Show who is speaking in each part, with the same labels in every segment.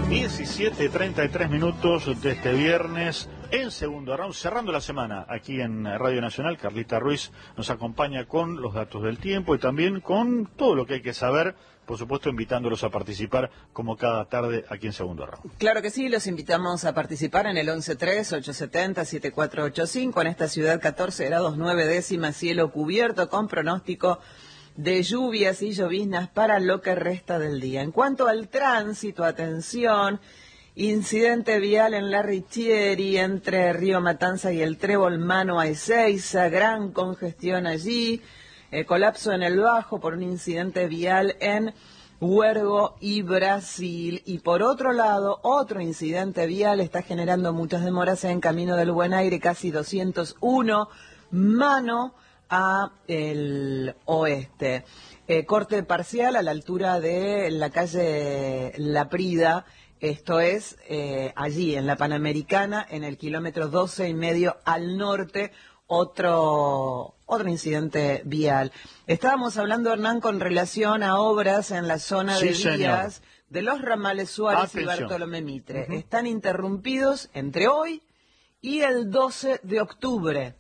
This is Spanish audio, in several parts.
Speaker 1: 17:33 de este viernes, en segundo round, cerrando la semana aquí en Radio Nacional. Carlita Ruiz nos acompaña con los datos del tiempo y también con todo lo que hay que saber, por supuesto invitándolos a participar como cada tarde aquí en segundo round.
Speaker 2: Claro que sí, los invitamos a participar en el 11-3-870-7485, en esta ciudad 14 grados 9 décimas, cielo cubierto con pronóstico de lluvias y lloviznas para lo que resta del día. En cuanto al tránsito, atención, incidente vial en la Richieri entre Río Matanza y el Trébol Mano a Ezeiza, gran congestión allí, colapso en el Bajo por un incidente vial en Huergo y Brasil. Y por otro lado, otro incidente vial está generando muchas demoras en Camino del Buen Aire, casi 201, Mano a el oeste. Corte parcial a la altura de la calle La Prida, esto es allí en la Panamericana, en el kilómetro 12,5 al norte, otro incidente vial. Estábamos hablando, Hernán, con relación a obras en la zona de vías de los ramales Suárez y Bartolomé Mitre. Están interrumpidos entre hoy y el 12 de octubre.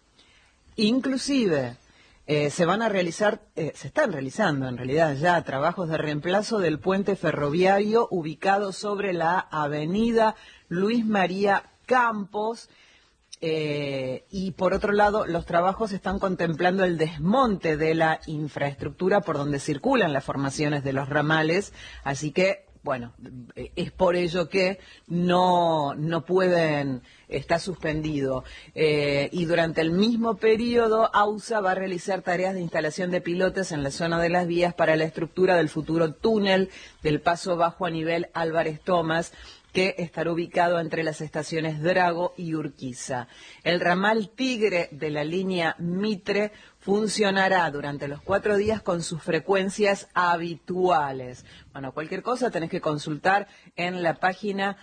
Speaker 2: Inclusive se están realizando en realidad ya trabajos de reemplazo del puente ferroviario ubicado sobre la avenida Luis María Campos, y por otro lado los trabajos están contemplando el desmonte de la infraestructura por donde circulan las formaciones de los ramales, así que bueno, es por ello que no pueden, está suspendido. Y durante el mismo periodo, AUSA va a realizar tareas de instalación de pilotes en la zona de las vías para la estructura del futuro túnel del paso bajo a nivel Álvarez Tomás, que estará ubicado entre las estaciones Drago y Urquiza. El ramal Tigre de la línea Mitre funcionará durante los 4 días con sus frecuencias habituales. Bueno, cualquier cosa tenés que consultar en la página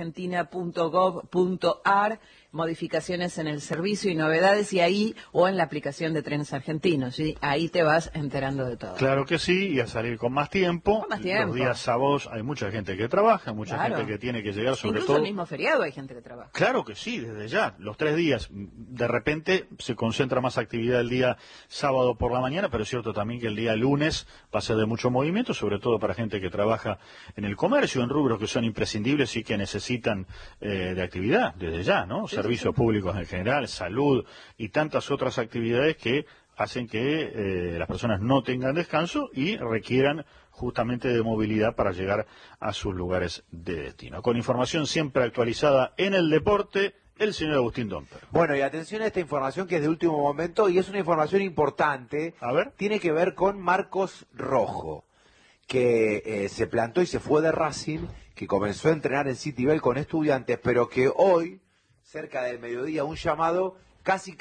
Speaker 2: argentina.gov.ar, modificaciones en el servicio y novedades, y ahí, o en la aplicación de Trenes Argentinos, ¿sí? Ahí te vas enterando de todo.
Speaker 1: Claro que sí, y a salir con más tiempo.
Speaker 2: Con más tiempo.
Speaker 1: Los días sábados hay mucha gente que trabaja, mucha
Speaker 2: Claro.
Speaker 1: gente que tiene que llegar, sobre
Speaker 2: Incluso
Speaker 1: todo.
Speaker 2: el mismo feriado hay gente que trabaja.
Speaker 1: Claro que sí, desde ya, los 3 días. De repente se concentra más actividad el día sábado por la mañana, pero es cierto también que el día lunes va a ser de mucho movimiento, sobre todo para gente que trabaja en el comercio, en rubros que son imprescindibles y que necesitan de actividad desde ya, ¿no?
Speaker 2: Sí,
Speaker 1: Servicios públicos en general, salud y tantas otras actividades que hacen que las personas no tengan descanso y requieran justamente de movilidad para llegar a sus lugares de destino. Con información siempre actualizada en el deporte, el señor Agustín Domper.
Speaker 3: Bueno, y atención a esta información que es de último momento y es una información importante.
Speaker 1: A ver.
Speaker 3: Tiene que ver con Marcos Rojo, que se plantó y se fue de Racing, que comenzó a entrenar en Citibel con Estudiantes, pero que hoy, cerca del mediodía, un llamado casi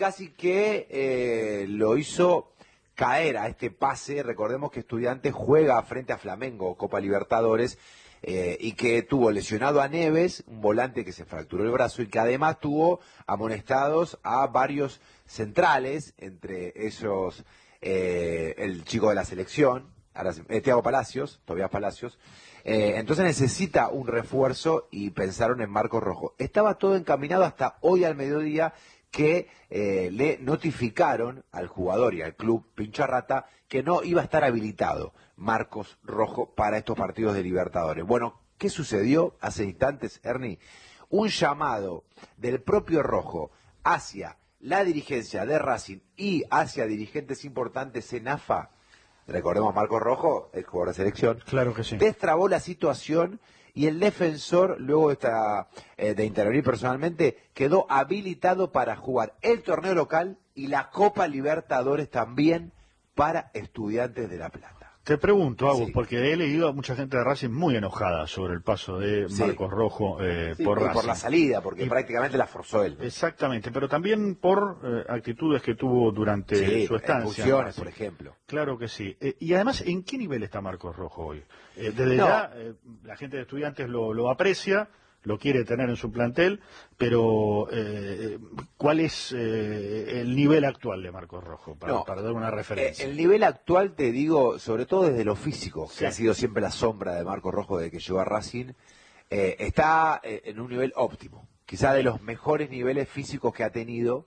Speaker 3: que lo hizo caer a este pase. Recordemos que Estudiantes juega frente a Flamengo, Copa Libertadores, y que tuvo lesionado a Neves, un volante que se fracturó el brazo, y que además tuvo amonestados a varios centrales, entre esos el chico de la selección, Thiago Palacios, Tobías Palacios. Entonces necesita un refuerzo y pensaron en Marcos Rojo. Estaba todo encaminado hasta hoy al mediodía, que le notificaron al jugador y al club Pincharrata que no iba a estar habilitado Marcos Rojo para estos partidos de Libertadores. Bueno, ¿qué sucedió hace instantes, Ernie? Un llamado del propio Rojo hacia la dirigencia de Racing y hacia dirigentes importantes en AFA. Recordemos, Marcos Rojo, el jugador de selección,
Speaker 1: Claro que sí.
Speaker 3: destrabó la situación y el defensor, luego de intervenir personalmente, quedó habilitado para jugar el torneo local y la Copa Libertadores también para Estudiantes de La Plata.
Speaker 1: Te pregunto, Agus,
Speaker 3: Sí.
Speaker 1: porque he leído a mucha gente de Racing muy enojada sobre el paso de
Speaker 3: Sí.
Speaker 1: Marcos Rojo
Speaker 3: Sí,
Speaker 1: por
Speaker 3: y
Speaker 1: Racing.
Speaker 3: por la salida, porque
Speaker 1: Y-
Speaker 3: prácticamente la forzó él.
Speaker 1: Exactamente, pero también por actitudes que tuvo durante
Speaker 3: Sí,
Speaker 1: su estancia. en
Speaker 3: expulsiones,
Speaker 1: Racing.
Speaker 3: por ejemplo.
Speaker 1: Claro que sí. Y además, ¿en qué nivel está Marcos Rojo hoy? Desde
Speaker 3: No.
Speaker 1: ya, la gente de Estudiantes lo aprecia, lo quiere tener en su plantel, pero ¿cuál es el nivel actual de Marcos Rojo? Para dar una referencia.
Speaker 3: El nivel actual, te digo, sobre todo desde lo físico,
Speaker 1: Sí.
Speaker 3: que ha sido siempre la sombra de Marcos Rojo desde que llegó a Racing, está en un nivel óptimo, quizá de los mejores niveles físicos que ha tenido.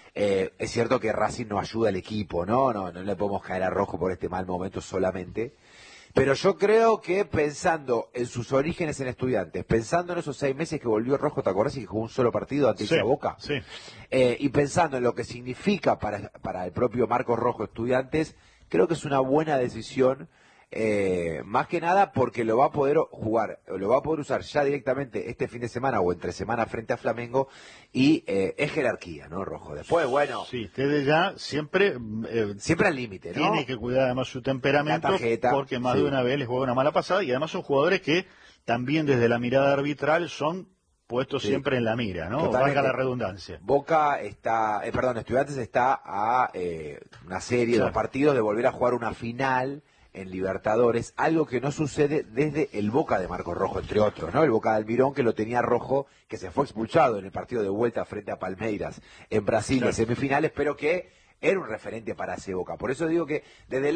Speaker 3: Es cierto que Racing no ayuda al equipo, no le podemos caer a Rojo por este mal momento solamente. Pero yo creo que pensando en sus orígenes en Estudiantes, pensando en esos 6 meses que volvió Rojo, ¿te acordás? Y que jugó un solo partido ante Boca.
Speaker 1: Sí.
Speaker 3: Y pensando en lo que significa para el propio Marcos Rojo Estudiantes, creo que es una buena decisión. Más que nada porque lo va a poder jugar, lo va a poder usar ya directamente este fin de semana o entre semana frente a Flamengo y es jerarquía, ¿no, Rojo? Después, bueno.
Speaker 1: Sí, desde ya siempre
Speaker 3: al límite, ¿no?
Speaker 1: Tiene que cuidar además su temperamento, porque más de una vez les juega una mala pasada y además son jugadores que también desde la mirada arbitral son puestos siempre en la mira, ¿no? Valga la redundancia.
Speaker 3: Boca está, Estudiantes está a una serie de partidos de volver a jugar una final en Libertadores, algo que no sucede desde el Boca de Marcos Rojo, entre otros, ¿no? El Boca de Almirón, que lo tenía Rojo, que se fue expulsado en el partido de vuelta frente a Palmeiras en Brasil en semifinales, pero que era un referente para ese Boca. Por eso digo que desde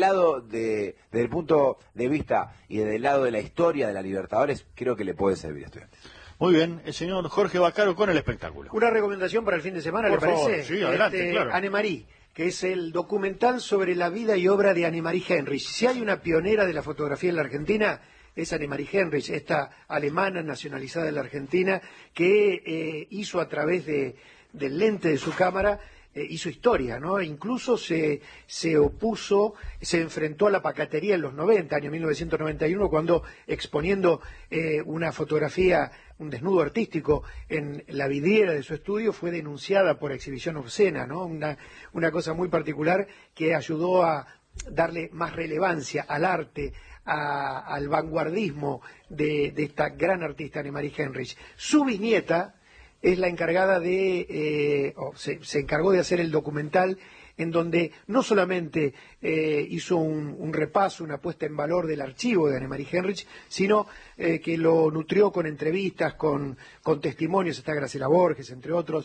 Speaker 3: el punto de vista y desde el lado de la historia de la Libertadores, creo que le puede servir a Estudiantes.
Speaker 1: Muy bien, el señor Jorge Vaccaro con el espectáculo.
Speaker 4: Una recomendación para el fin de semana,
Speaker 1: por
Speaker 4: ¿le parece?
Speaker 1: Favor. Sí, adelante, claro.
Speaker 4: Annemarie, que es el documental sobre la vida y obra de Annemarie Henrich. Si hay una pionera de la fotografía en la Argentina, es Annemarie Henrich, esta alemana nacionalizada de la Argentina, que hizo a través del lente de su cámara, hizo historia, ¿no? Incluso se opuso, se enfrentó a la pacatería en los 90, año 1991, cuando exponiendo una fotografía, un desnudo artístico en la vidriera de su estudio, fue denunciada por exhibición obscena, ¿no? Una cosa muy particular que ayudó a darle más relevancia al arte, al vanguardismo de esta gran artista Annemarie Henrich. Su bisnieta es la encargada se encargó de hacer el documental, en donde no solamente hizo un repaso, una puesta en valor del archivo de Annemarie Henrich, sino que lo nutrió con entrevistas, con testimonios, está Graciela Borges, entre otros,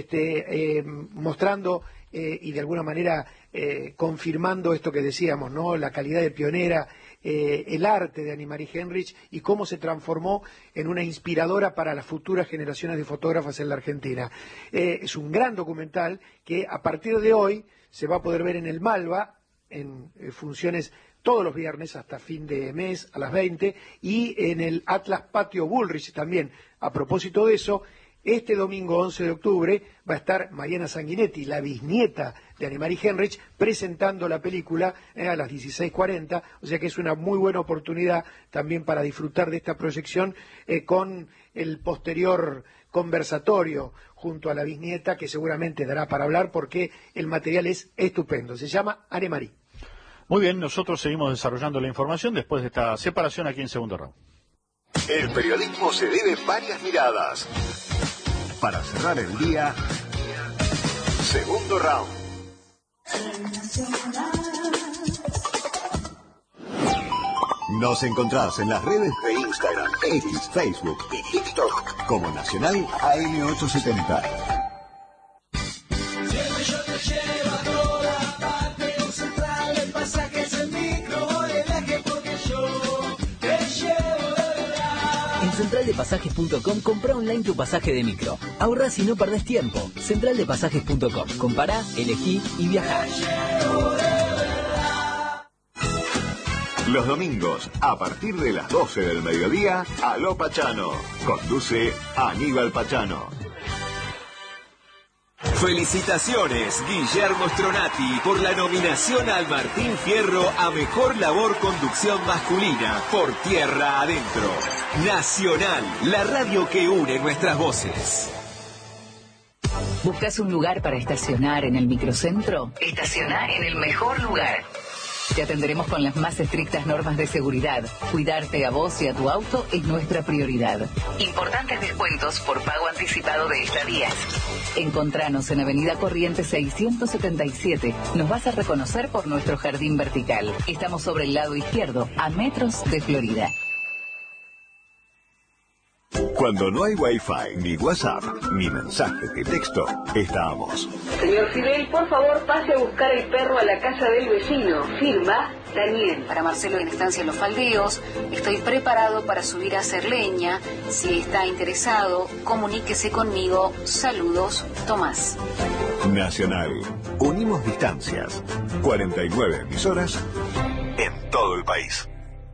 Speaker 4: mostrando y de alguna manera confirmando esto que decíamos, ¿no? La calidad de pionera, el arte de Annemarie Henrich y cómo se transformó en una inspiradora para las futuras generaciones de fotógrafas en la Argentina. Es un gran documental que a partir de hoy se va a poder ver en el Malva, en funciones todos los viernes hasta fin de mes a las 20, y en el Atlas Patio Bullrich también. A propósito de eso, este domingo 11 de octubre va a estar Mariana Sanguinetti, la bisnieta de Annemarie Henrich, presentando la película a las 16:40, o sea que es una muy buena oportunidad también para disfrutar de esta proyección con el posterior conversatorio junto a la bisnieta, que seguramente dará para hablar porque el material es estupendo. Se llama Annemarie.
Speaker 1: Muy bien, nosotros seguimos desarrollando la información después de esta separación aquí en Segundo Round.
Speaker 5: El periodismo se ve de varias miradas. Para cerrar el día, Segundo Round. Nos encontrás en las redes de Instagram, X, Facebook y TikTok como Nacional AM870.
Speaker 6: Centraldepasajes.com, compra online tu pasaje de micro. Ahorrás y no perdés tiempo. Centraldepasajes.com. Compará, elegí y viajá.
Speaker 5: Los domingos, a partir de las 12 del mediodía, Aló Pachano. Conduce Aníbal Pachano.
Speaker 7: Felicitaciones, Guillermo Stronati, por la nominación al Martín Fierro a Mejor Labor Conducción Masculina por Tierra Adentro. Nacional, la radio que une nuestras voces.
Speaker 8: ¿Buscas un lugar para estacionar en el microcentro? Estaciona en el mejor lugar. Te atenderemos con las más estrictas normas de seguridad. Cuidarte a vos y a tu auto es nuestra prioridad. Importantes descuentos por pago anticipado de estadías. Encontranos en Avenida Corrientes 677. Nos vas a reconocer por nuestro jardín vertical. Estamos sobre el lado izquierdo, a metros de Florida.
Speaker 5: Cuando no hay Wi-Fi, ni WhatsApp, ni mensajes de texto, estamos.
Speaker 9: Señor Fidel, por favor pase a buscar el perro a la casa del vecino. Firma
Speaker 8: Daniel. Para Marcelo en Estancia Los Faldeos, estoy preparado para subir a hacer leña. Si está interesado, comuníquese conmigo. Saludos, Tomás.
Speaker 5: Nacional. Unimos distancias. 49 emisoras en todo el país.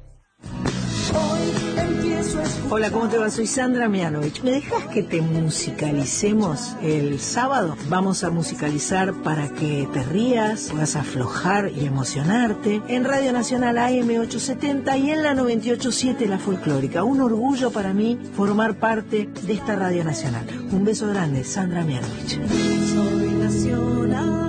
Speaker 9: Hola, ¿cómo te va? Soy Sandra Mianovich. ¿Me dejas que te musicalicemos el sábado? Vamos a musicalizar para que te rías, puedas aflojar y emocionarte en Radio Nacional AM 870 y en la 98.7 La Folclórica. Un orgullo para mí formar parte de esta Radio Nacional. Un beso grande, Sandra Mianovich. Soy nacional.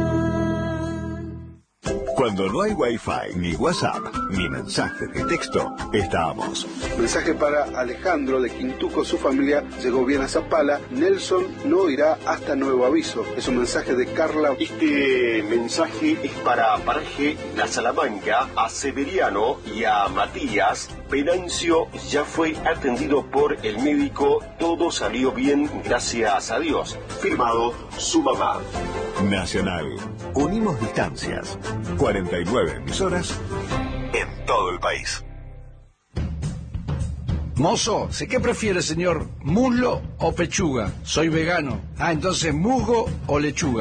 Speaker 5: Cuando no hay Wi-Fi, ni WhatsApp, ni mensaje de texto, estamos.
Speaker 10: Mensaje para Alejandro de Quintuco, su familia llegó bien a Zapala. Nelson no irá hasta nuevo aviso. Es un mensaje de Carla.
Speaker 11: Este mensaje es para Paraje, La Salamanca, a Severiano y a Matías. Venancio ya fue atendido por el médico, todo salió bien, gracias a Dios. Firmado, su mamá.
Speaker 5: Nacional. Unimos distancias. 49 emisoras en todo el país.
Speaker 12: Mozo, ¿sé qué prefiere, señor? ¿Muslo o pechuga? Soy vegano. Ah, entonces, ¿musgo o lechuga?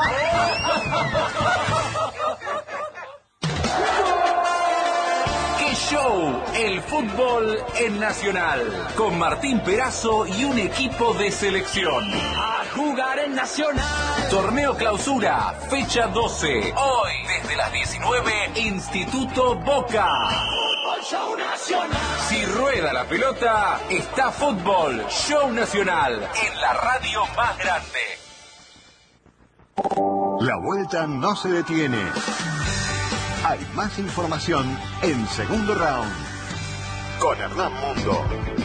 Speaker 7: ¡Qué show! El fútbol en Nacional. Con Martín Perazo y un equipo de selección. ¡A jugar en Nacional! Torneo Clausura, fecha 12. Hoy, desde las 19, Instituto Boca. Fútbol Show Nacional. Si rueda la pelota, está Fútbol Show Nacional. En la radio más grande.
Speaker 5: La vuelta no se detiene. Hay más información en Segundo Round. Con Hernán Mundo.